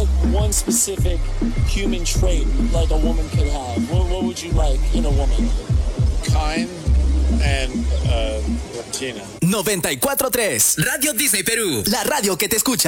like one specific human trait like a woman could have? What would you like in a woman? Kind and Latina. 94.3 Radio Disney Perú, la radio que te escucha.